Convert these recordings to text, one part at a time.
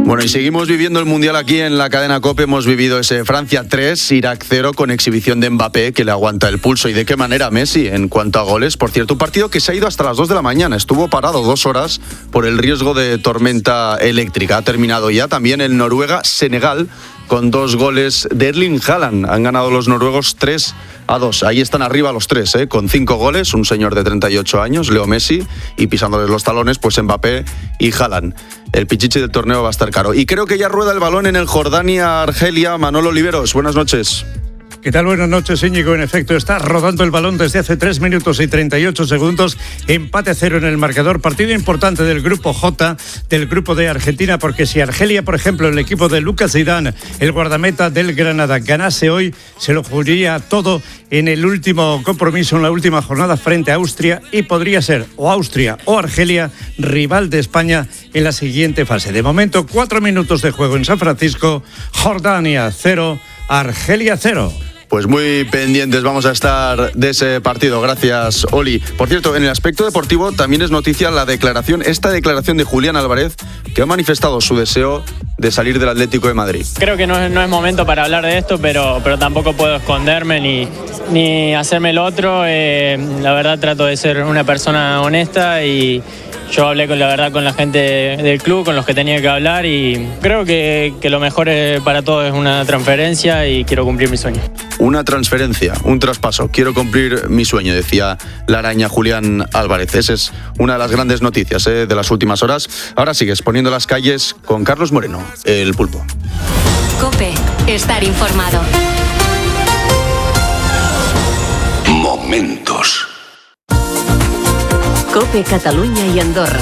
Bueno, y seguimos viviendo el Mundial aquí en la cadena COPE. Hemos vivido ese Francia 3, Irak 0 con exhibición de Mbappé que le aguanta el pulso. ¿Y de qué manera Messi en cuanto a goles? Por cierto, un partido que se ha ido hasta las 2 de la mañana. Estuvo parado 2 horas por el riesgo de tormenta eléctrica. Ha terminado ya también el Noruega-Senegal con 2 goles de Erling Haaland. Han ganado los noruegos 3-2. Ahí están arriba los 3, con 5 goles. Un señor de 38 años, Leo Messi, y pisándoles los talones, pues Mbappé y Haaland. El pichichi del torneo va a estar caro. Y creo que ya rueda el balón en el Jordania-Argelia. Manolo Oliveros, buenas noches. ¿Qué tal? Buenas noches, Íñigo. En efecto, está rodando el balón desde hace 3 minutos y 38 segundos. Empate 0 en el marcador. Partido importante del grupo J, del grupo de Argentina, porque si Argelia, por ejemplo, el equipo de Lucas Zidane, el guardameta del Granada, ganase hoy, se lo jugaría todo en el último compromiso, en la última jornada frente a Austria, y podría ser o Austria o Argelia rival de España en la siguiente fase. De momento, 4 minutos de juego en San Francisco. Jordania 0, Argelia 0. Pues muy pendientes vamos a estar de ese partido. Gracias, Oli. Por cierto, en el aspecto deportivo también es noticia esta declaración de Julián Álvarez, que ha manifestado su deseo de salir del Atlético de Madrid. Creo que no es momento para hablar de esto, pero tampoco puedo esconderme ni hacerme el otro. La verdad trato de ser una persona honesta y yo hablé con la gente del club, con los que tenía que hablar, y creo que lo mejor para todos es una transferencia y quiero cumplir mi sueño. Una transferencia, un traspaso. Quiero cumplir mi sueño, decía la araña Julián Álvarez. Esa es una de las grandes noticias de las últimas horas. Ahora sigues poniendo las calles con Carlos Moreno, el Pulpo. COPE, estar informado. Momentos. COPE Cataluña y Andorra.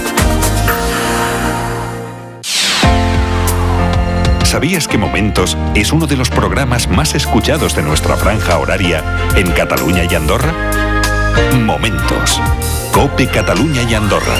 ¿Sabías que Momentos es uno de los programas más escuchados de nuestra franja horaria en Cataluña y Andorra? Momentos. COPE Cataluña y Andorra.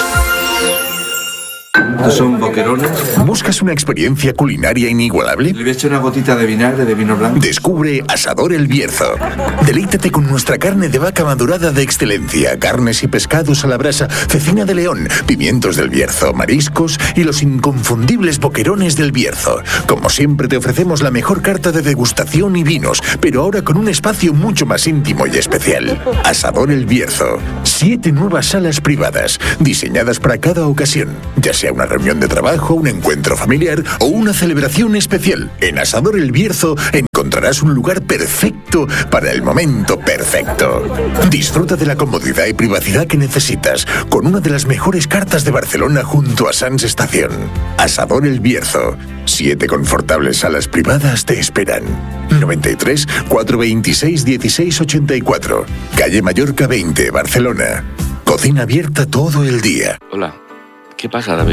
Estos son boquerones. ¿Buscas una experiencia culinaria inigualable? Le voy a echar una gotita de vinagre de vino blanco. Descubre Asador El Bierzo. Deleítate con nuestra carne de vaca madurada de excelencia, carnes y pescados a la brasa, cecina de león, pimientos del Bierzo, mariscos y los inconfundibles boquerones del Bierzo. Como siempre te ofrecemos la mejor carta de degustación y vinos, pero ahora con un espacio mucho más íntimo y especial. Asador El Bierzo. 7 nuevas salas privadas, diseñadas para cada ocasión, ya sea una reunión de trabajo, un encuentro familiar o una celebración especial. En Asador El Bierzo encontrarás un lugar perfecto para el momento perfecto. Disfruta de la comodidad y privacidad que necesitas con una de las mejores cartas de Barcelona junto a Sants Estación. Asador El Bierzo. 7 confortables salas privadas te esperan. 93 426 1684. Calle Mallorca 20, Barcelona. Cocina abierta todo el día. Hola. ¿Qué pasa, David?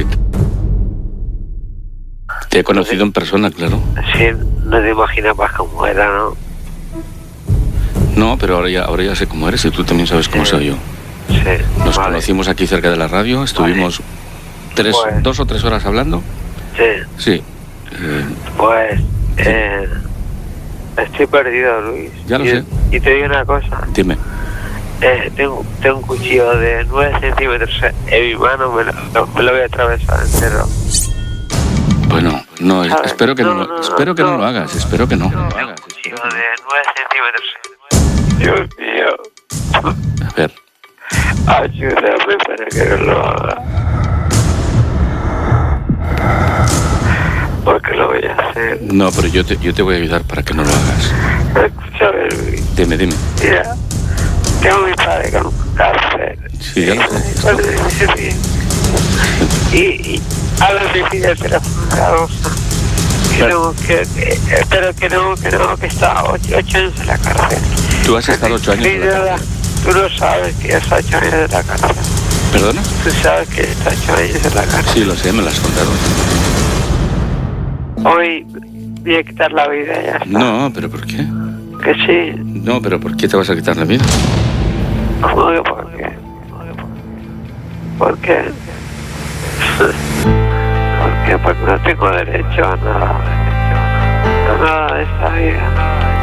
Te he conocido en persona, claro. Sí, no te imaginabas cómo era, ¿no? No, pero ahora ya sé cómo eres y tú también sabes cómo soy yo. Sí. Nos conocimos aquí cerca de la radio, estuvimos 2 o 3 horas hablando. Sí. Sí. Estoy perdido, Luis. Ya lo sé. Y te digo una cosa. Dime. Tengo un cuchillo de 9 centímetros en mi mano, me lo voy a atravesar entero. Bueno, no, espero que no lo hagas, espero que no. Tengo un cuchillo de 9 centímetros. Dios mío. A ver. Ayúdame para que no lo haga. Porque lo voy a hacer. No, pero yo te voy a ayudar para que no lo hagas. Escúchame, Luis. Dime. Mira. Tengo a mi padre con un cáncer. Sí, ya lo sé. Y a la oficina de teléfono. Espero que no, que está 8 años en la cárcel. ¿Tú has estado 8 años en la cárcel? Tú no sabes que está 8 años en la cárcel. ¿Perdona? Tú sabes que está 8 años en la cárcel. Sí, lo sé, me lo has contado. Hoy voy a quitar la vida, ya está. No, ¿pero por qué? Que sí. No, pero ¿por qué te vas a quitar la vida? ¿Cómo que por qué? ¿Por qué? Porque no tengo derecho a nada. A nada de esta vida.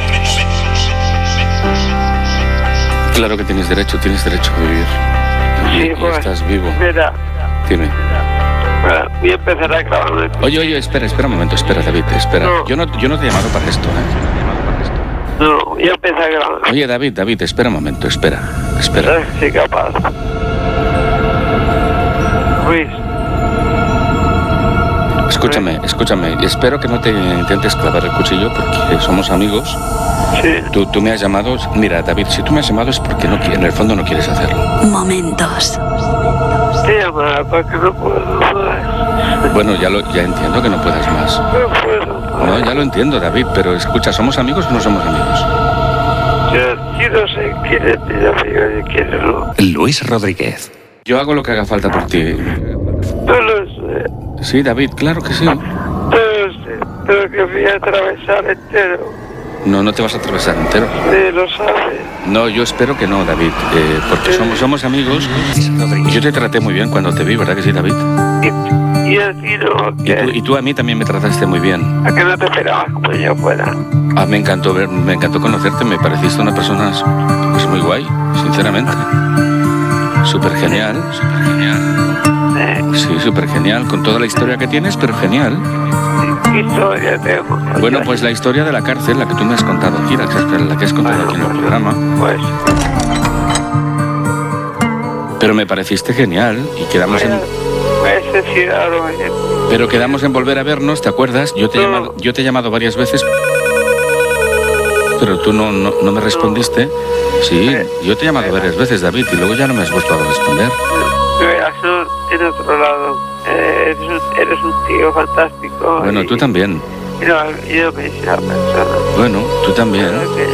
Claro que tienes derecho a vivir. Sí, y pues, estás vivo. Mira. Dime. Voy a empezar a grabarme. Oye, espera un momento, espera, David, espera. No. Yo no te he llamado para esto, ¿eh? No, voy a empezar a grabarme. Oye, David, espera un momento, espera. Sí, capaz. Luis. Escúchame, espero que no te intentes clavar el cuchillo porque somos amigos. Sí. Tú me has llamado, mira, David, si tú me has llamado es porque en el fondo no quieres hacerlo. Momentos. Te llamaba porque no puedo más. Bueno, ya entiendo que no puedas más. No puedo más. No, ya lo entiendo, David, pero escucha, ¿somos amigos o no somos amigos? Yo no sé quién es mi amigo y quién no. Luis Rodríguez. Yo hago lo que haga falta por ti. No lo sé. Sí, David, claro que sí. No lo sé. Pero que voy a atravesar entero. No te vas a atravesar entero. Sí, lo sabes. No, yo espero que no, David, porque somos amigos. Yo te traté muy bien cuando te vi, ¿verdad que sí, David? Y así no. Y tú a mí también me trataste muy bien. ¿A qué no te esperabas como yo fuera? Me encantó conocerte, me pareciste una persona pues muy guay, sinceramente. Súper genial. Sí, súper genial, con toda la historia que tienes, pero genial. ¿Qué historia tengo? Bueno, pues la historia de la cárcel, la que tú me has contado aquí, la que has contado aquí en el programa. Pues. Pero me pareciste genial y quedamos en... Pero quedamos en volver a vernos, ¿te acuerdas? Yo te he llamado varias veces, pero tú no me respondiste. Sí, yo te he llamado varias veces, David, y luego ya no me has vuelto a responder. En otro lado, eres un tío fantástico. Bueno, tú también. Yo me hice la persona. Bueno, tú también.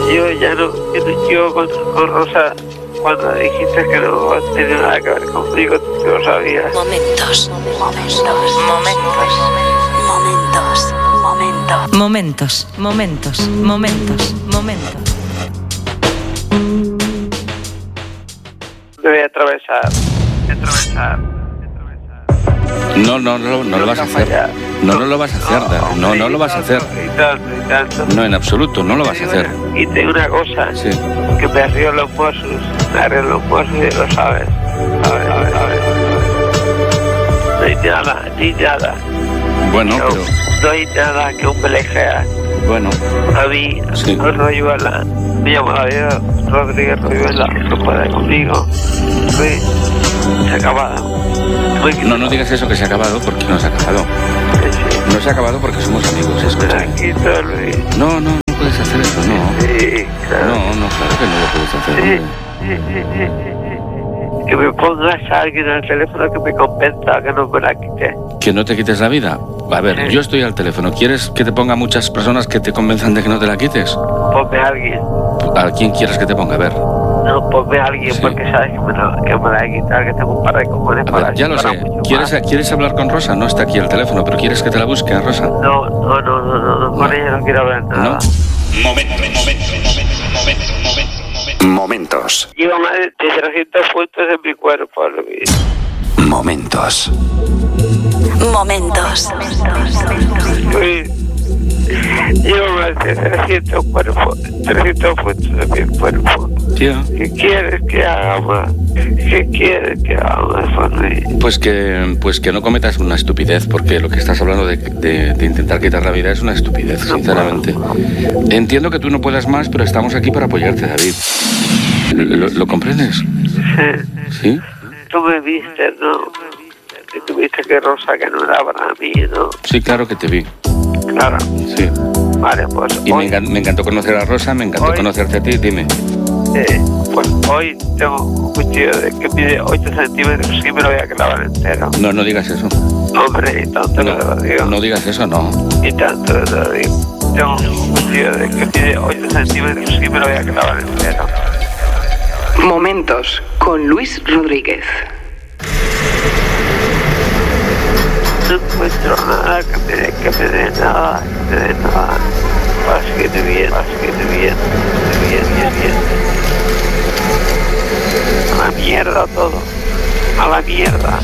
Yo con Rosa, cuando dijiste que no tenía nada que ver conmigo, tú lo sabías. Momentos. Me voy a atravesar. No lo vas a hacer. No lo vas a hacer, David. No lo vas a hacer. Y tanto. No, en absoluto, no lo vas a hacer. Y tengo una cosa, Sí. que me arreglo los mozos y lo sabes. No hay nada. Bueno, No, pero... no hay nada que un pelejea. Bueno, A mí, Sí. Royuela, me llamo David Rodríguez Royuela, no puede conmigo. Sí, se ha acabado. no digas eso que se ha acabado, porque no se ha acabado. No se ha acabado porque somos amigos, escúchame. Tranquilo, Luis. No puedes hacer eso, no. Sí, claro. No, claro que no lo puedes hacer, hombre. Que me pongas a alguien al teléfono que me compensa, que no me la quite. ¿Que no te quites la vida? A ver, Sí. yo estoy al teléfono. ¿Quieres que te ponga muchas personas que te convenzan de que no te la quites? Ponme a alguien. ¿A quién quieres que te ponga? A ver. No, ponme a alguien Sí. porque sabes que me la va a quitar, que tengo un par de cojones A ver, para ya lo para sé. mucho ¿Quieres hablar con Rosa? No está aquí el teléfono, pero ¿quieres que te la busque a Rosa? más. No, con ella no quiero hablar nada. Momentos. Llevo más de 300 puntos en mi cuerpo, Luis. Momentos. Luis, llevo más de 300 puntos en mi cuerpo. Tío. ¿Qué quieres que haga más? ¿Qué quieres que haga más por mí? Pues que no cometas una estupidez, porque lo que estás hablando de intentar quitar la vida es una estupidez, sinceramente. Entiendo que tú no puedas más, pero estamos aquí para apoyarte, David. ¿Lo comprendes? Sí. ¿Sí? Tú me viste, ¿no? Y tú viste que Rosa que no era para mí, ¿no? Sí, claro que te vi. Claro. Sí. Vale, pues Y hoy, me encantó conocer a Rosa, me encantó Hoy- conocerte a ti, dime. pues hoy tengo un cuchillo que mide 8 centímetros y me lo voy a clavar entero. No digas eso. Hombre, y tanto que te lo digo. No digas eso, no. Y tanto que te lo digo. Tengo un cuchillo que mide 8 centímetros y me lo voy a clavar entero. Momentos con Luis Rodríguez. No encuentro nada que me dé nada. Pásquete bien. A la mierda todo. A la mierda.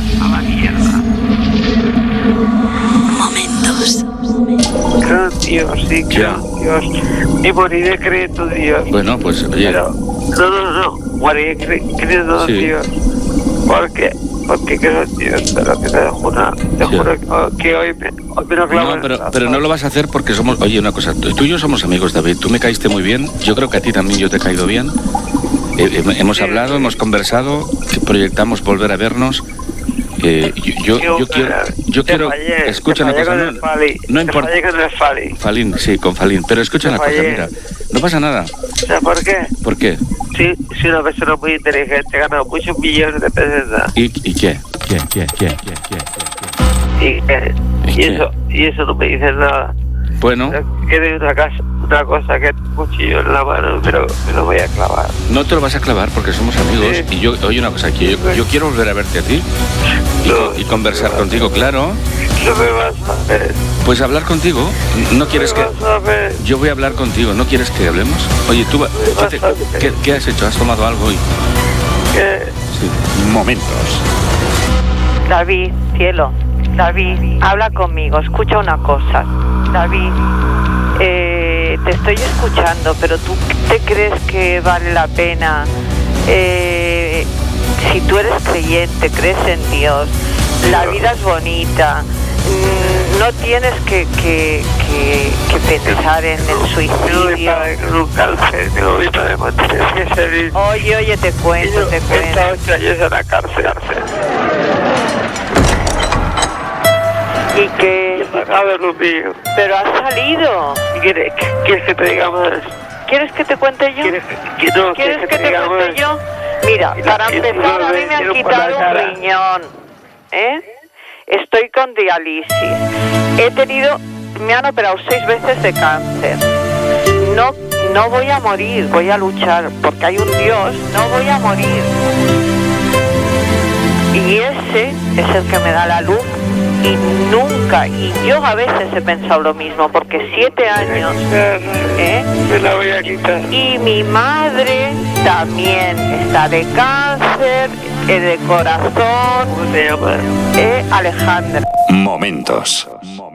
Creo en Dios, sí, creo en Dios. Y moriré creyendo en Dios. Bueno, pues oye, Pero, no. Moriré creyendo en Sí. Dios. Porque porque quiero, tío, pero que te juro que hoy me lo clavo. No, pero no lo vas a hacer porque somos... Oye, una cosa, tú y yo somos amigos, David. Tú me caíste muy bien. Yo creo que a ti también yo te he caído bien. Hemos hablado, hemos conversado, que proyectamos volver a vernos. Yo quiero... Escucha una cosa, no importa. Falín, sí, con Falín. Pero escucha una cosa, mira, no pasa nada. ¿Sabes por qué? ¿Por qué? Sí, soy una persona muy inteligente, he ganado muchos millones de pesetas. ¿Y qué? Y eso no me dice nada. Bueno. Que de una cosa que un cuchillo en la mano, pero me lo voy a clavar. No te lo vas a clavar porque somos amigos. Sí. Y yo, oye una cosa, que yo quiero volver a verte a ti y conversar contigo, claro. ¿Qué me vas a hacer? Pues hablar contigo. ¿No quieres que...? Yo voy a hablar contigo. ¿No quieres que hablemos? Oye, tú, ¿qué has hecho? ¿Has tomado algo hoy? ¿Qué? Sí. Momentos. David, cielo. David, habla conmigo. Escucha una cosa. David, te estoy escuchando, pero ¿tú te crees que vale la pena? Si tú eres creyente, crees en Dios, la vida es bonita, no tienes que pensar en el suicidio. Oye, te cuento. He estado 8 años en la cárcel. ¿Y qué? Pero has salido. ¿Quieres que te diga más? ¿Quieres que te cuente yo? ¿Quieres que te cuente yo? Mira, para empezar, a mí me han quitado un riñón, Estoy con diálisis. Me han operado 6 veces de cáncer. No voy a morir, voy a luchar, porque hay un Dios, no voy a morir. Y ese es el que me da la luz. Y yo a veces he pensado lo mismo, porque 7 años, me la voy a quitar. Y mi madre también está de cáncer, de corazón. ¿Cómo se llama? Alejandra. Momentos.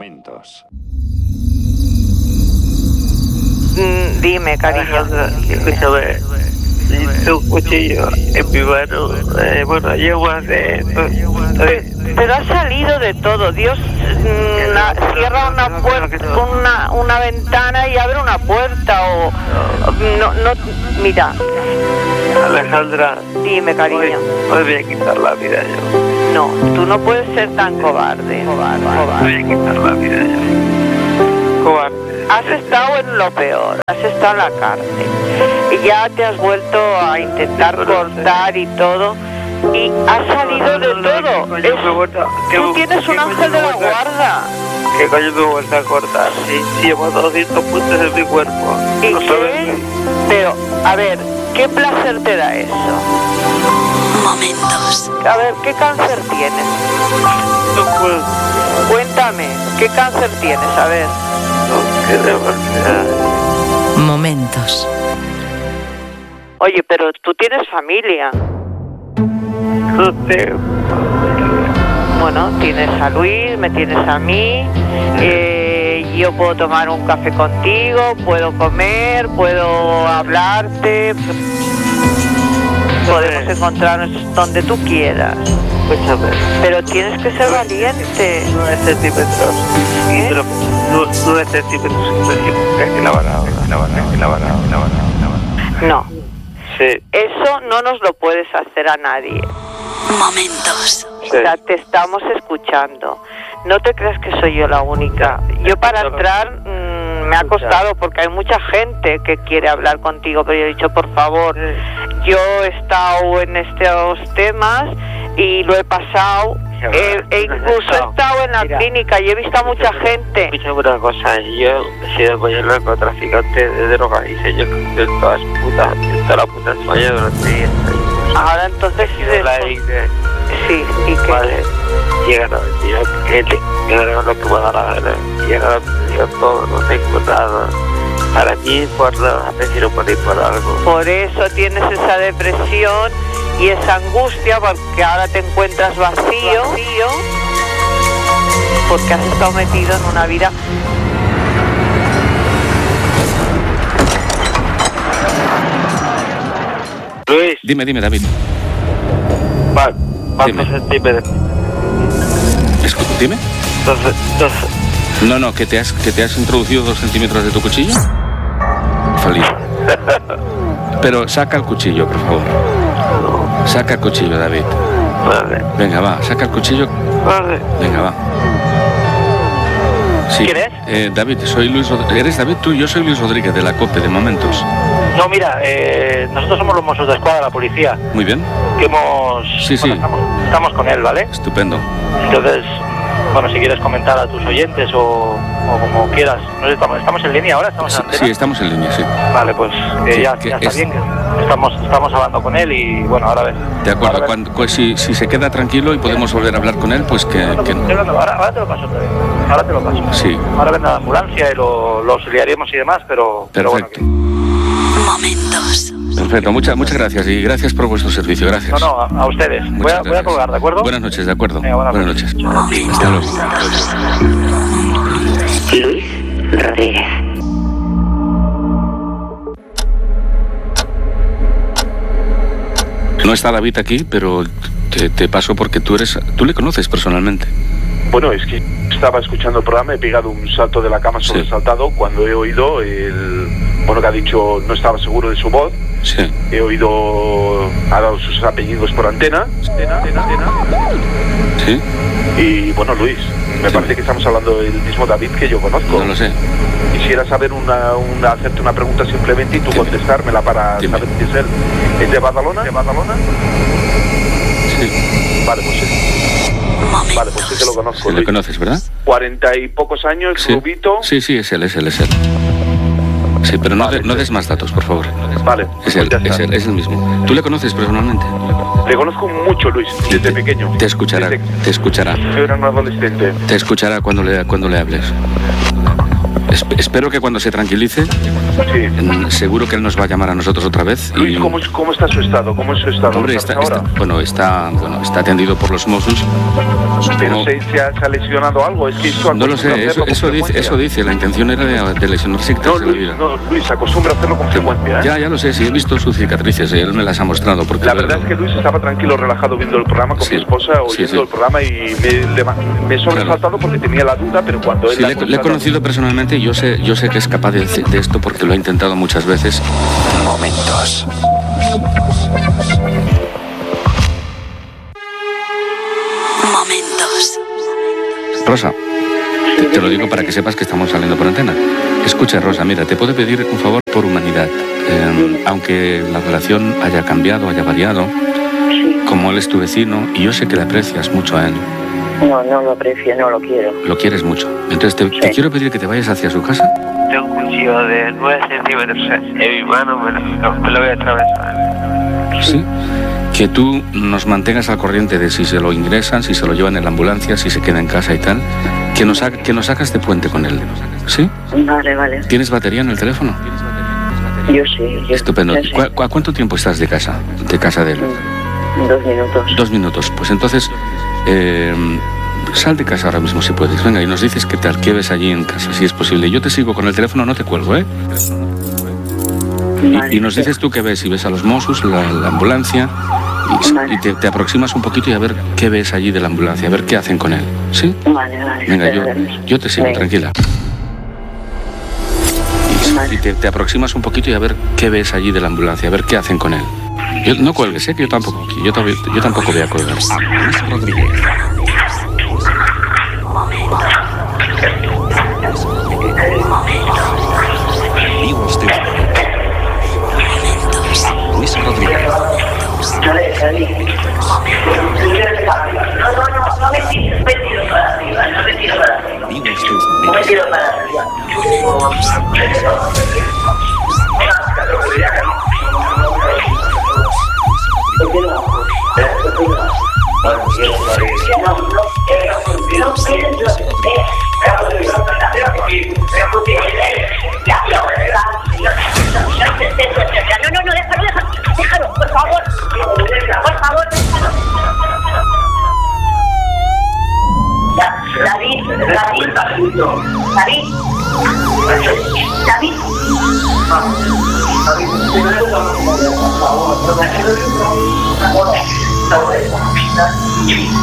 Dime, cariño. Escúchame. Un cuchillo en mi mano. Bueno, llevo hace... Pero has salido de todo. Dios cierra una puerta, una ventana y abre una puerta. No, mira. Alejandra. Dime, cariño. Hoy voy a quitar la vida yo. No, tú no puedes ser tan cobarde. Voy a quitar la vida yo. Cobarde. Has estado en lo peor. Has estado en la cárcel. Y ya te has vuelto a intentar cortar y todo. Y has salido de todo. Tú tienes un ángel de la guarda. ¿Qué coño me he vuelto a cortar? Sí, llevo 200 puntos en mi cuerpo. ¿Y qué? Pero, a ver, ¿qué placer te da eso? Momentos. A ver, ¿qué cáncer tienes? No puedo. Cuéntame, ¿qué cáncer tienes? A ver. No, qué demasiado. Momentos. Oye, pero tú tienes familia. No tengo. Bueno, tienes a Luis, me tienes a mí. Yo puedo tomar un café contigo, puedo comer, puedo hablarte. Podemos encontrarnos donde tú quieras. Escúchame. Pero tienes que ser valiente. 9 centímetros. 9 centímetros. Que la van. No. Sí. Eso no nos lo puedes hacer a nadie. Momentos. Sí. O sea, te estamos escuchando. No te creas que soy yo la única. Yo para entrar me ha costado porque hay mucha gente que quiere hablar contigo, pero yo he dicho, por favor, yo he estado en estos temas y lo he pasado. Incluso he estado en la clínica y he visto a mucha gente. Escúchame una cosa, yo he sido el narcotraficante de drogas y sé yo de toda la puta España durante 10 años. Ahora entonces sí, ¿y qué? Vale, llegan a decir que lo que me da la gana, llegan a decir todo, no tengo nada. Para mí, por nada, prefiero morir por algo. Por eso tienes esa depresión y esa angustia, porque ahora te encuentras vacío, porque has estado metido en una vida. Luis. Dime, David. ¿Cuántos centímetros? Dime. No, que te has introducido 2 centímetros de tu cuchillo. Feliz. Pero saca el cuchillo, por favor. Saca el cuchillo, David. Vale. Venga, va, saca el cuchillo. Vale. Venga, va. Sí. ¿Quién es? David, soy Luis Rodríguez. ¿Eres David tú? Yo soy Luis Rodríguez de la COPE, de Momentos. No, mira, nosotros somos los Mossos de Escuadra, la policía. Muy bien. Que hemos... Sí, sí. Estamos con él, ¿vale? Estupendo. Entonces, bueno, si quieres comentar a tus oyentes o como quieras. No sé, ¿estamos en línea ahora? ¿Estamos en antena? Sí, estamos en línea, sí. Vale, pues ya está bien. Estamos hablando con él y bueno, ahora a ver. De acuerdo, si se queda tranquilo y podemos volver a hablar con él, pues que... Ahora te lo paso otra vez. Ahora te lo paso. Sí. Ahora vendrá la ambulancia y lo auxiliaremos y demás, pero... Perfecto. Momentos. Perfecto, muchas gracias y gracias por vuestro servicio, gracias. No, a ustedes. Voy a colgar, ¿de acuerdo? Buenas noches, de acuerdo. Venga, buenas noches. Hasta luego. Luis Rodríguez. No está David aquí, pero te paso porque tú le conoces personalmente. Bueno, es que estaba escuchando el programa, he pegado un salto de la cama sobresaltado cuando he oído que ha dicho no estaba seguro de su voz. Sí. He oído, ha dado sus apellidos por antena. Sí. Y bueno, Luis, me parece que estamos hablando del mismo David que yo conozco. No lo sé. Quisiera saber hacerte una pregunta simplemente y tú contestármela para saber si es él. ¿Es de Badalona? Sí. Vale, pues sí. Vale, pues sí que lo conozco. Sí, le conoces, ¿verdad? 40 y pocos años, sí. Rubito. Sí, es él. Sí, pero no des más datos, por favor. Vale. Es él, es el mismo. ¿Tú le conoces personalmente? Le conozco mucho, Luis, desde pequeño. Te escuchará. Yo era un adolescente. Te escuchará cuando le hables. Espero que cuando se tranquilice, seguro que él nos va a llamar a nosotros otra vez. Luis, ¿cómo está su estado? ¿Cómo es su estado? Hombre, está atendido por los Mossos. ¿Pero se ha lesionado algo? Es que no lo sé, eso dice. La intención era de lesionarse de la vida. No, Luis, acostumbra a hacerlo con frecuencia. Ya lo sé, sí, he visto sus cicatrices y él me las ha mostrado. Porque la verdad es que Luis estaba tranquilo, relajado viendo el programa con mi esposa, oyendo el programa y me he sobresaltado porque tenía la duda, pero cuando él... Le he conocido personalmente y yo sé que es capaz de esto porque lo he intentado muchas veces. Momentos. Rosa, te lo digo para que sepas que estamos saliendo por antena. Escucha, Rosa, mira, te puedo pedir un favor por humanidad. Aunque la relación haya cambiado, haya variado, como él es tu vecino y yo sé que le aprecias mucho a él. No lo aprecio, no lo quiero. Lo quieres mucho. Entonces te quiero pedir que te vayas hacia su casa. Tengo un cuchillo de 9 centímetros en mi mano, me lo voy a atravesar. Sí. Que tú nos mantengas al corriente de si se lo ingresan, si se lo llevan en la ambulancia, si se queda en casa y tal. Que nos hagas de puente con él. ¿Sí? Vale. ¿Tienes batería en el teléfono? Yo sí. Estupendo. ¿A cuánto tiempo estás de casa de él? 2 minutos. 2 minutos. Pues entonces, sal de casa ahora mismo si puedes. Venga, y nos dices que te arquives allí en casa, si es posible. Yo te sigo con el teléfono, no te cuelgo, ¿eh? Y nos dices tú qué ves, si ves a los Mossos, la ambulancia, y te aproximas un poquito y a ver qué ves allí de la ambulancia, a ver qué hacen con él, ¿sí? Vale. Venga, yo te sigo, tranquila. Y te aproximas un poquito y a ver qué ves allí de la ambulancia, a ver qué hacen con él. No cuelgues, que yo tampoco voy a colgar. Luis Rodríguez. Luis Rodríguez. Déjalo, por favor. David. 稍微往平的距离。